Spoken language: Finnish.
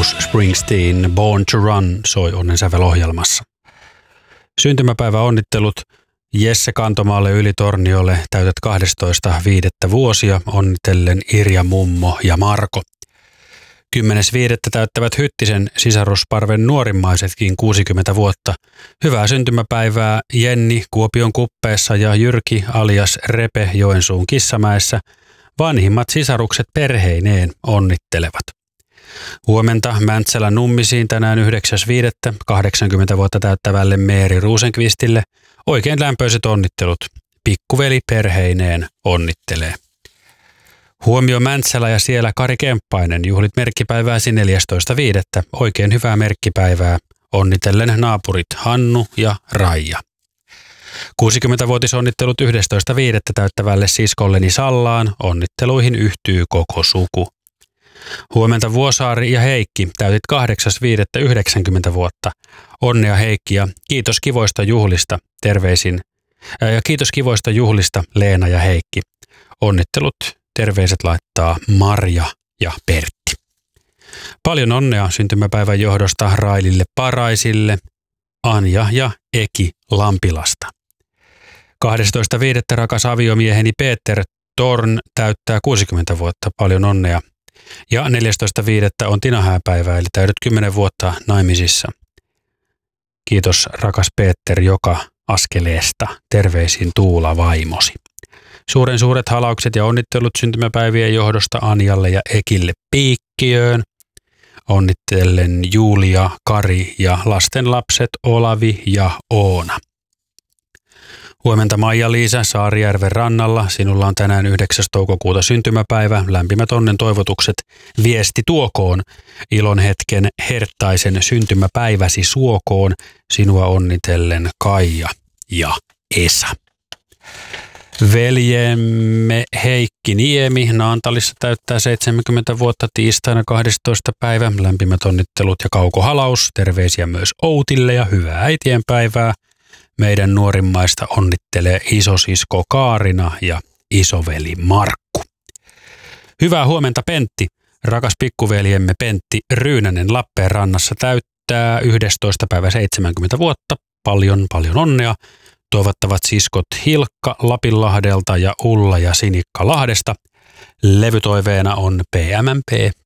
Bruce Springsteen Born to Run soi onnensävelohjelmassa. Syntymäpäiväonnittelut Jesse Kantomaalle Ylitorniolle, täytät 12.5. vuosia, onnitellen Irja, Mummo ja Marko. 10.5. täyttävät Hyttisen sisarusparven nuorimmaisetkin 60 vuotta. Hyvää syntymäpäivää Jenni Kuopion Kuppeessa ja Jyrki alias Repe Joensuun Kissamäessä. Vanhimmat sisarukset perheineen onnittelevat. Huomenta Mäntsälän Nummisiin tänään 9.5. 80 vuotta täyttävälle Meeri Rosenqvistille. Oikein lämpöiset onnittelut. Pikkuveli perheineen onnittelee. Huomio Mäntsälä ja siellä Kari Kemppainen, juhlit merkkipäivääsi 14.5. Oikein hyvää merkkipäivää. Onnitellen naapurit Hannu ja Raija. 60-vuotisonnittelut 11.5. täyttävälle siskolleni Sallaan. Onnitteluihin yhtyy koko suku. Huomenta Vuosaari ja Heikki, täytit 8.5. 90 vuotta. Onnea Heikki ja kiitos kivoista juhlista, terveisin. Ja kiitos kivoista juhlista Leena ja Heikki. Onnittelut, terveiset laittaa Marja ja Pertti. Paljon onnea syntymäpäivän johdosta Railille Paraisille, Anja ja Eki Lampilasta. 12.5. rakas aviomieheni Peter Torn täyttää 60 vuotta. Paljon onnea. Ja 14.5. on Tinahääpäivä, eli täydet 10 vuotta naimisissa. Kiitos rakas Peter joka askeleesta. Terveisin Tuula vaimosi. Suuret halaukset ja onnittelut syntymäpäivien johdosta Anjalle ja Ekille Piikkiöön. Onnittelen Julia, Kari ja lastenlapset Olavi ja Oona. Huomenta Maija-Liisa Saarijärven rannalla. Sinulla on tänään 9. toukokuuta syntymäpäivä. Lämpimät onnen toivotukset viesti tuokoon. Ilon hetken herttaisen syntymäpäiväsi suokoon. Sinua onnitellen Kaija ja Esa. Veljemme Heikki Niemi Naantalissa täyttää 70 vuotta tiistaina 12. päivä. Lämpimät onnittelut ja kaukohalaus. Terveisiä myös Outille ja hyvää äitienpäivää. Meidän nuorimmaista onnittelee isosisko Kaarina ja isoveli Markku. Hyvää huomenta Pentti. Rakas pikkuveljemme Pentti Ryynänen Lappeenrannassa täyttää 11. päivä 70 vuotta. Paljon onnea. Toivottavat siskot Hilkka Lapinlahdelta ja Ulla ja Sinikka Lahdesta. Levytoiveena on PMMP